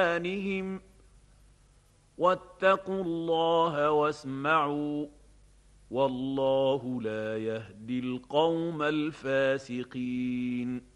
بأذانهم واتقوا الله واسمعوا والله لا يهدي القوم الفاسقين.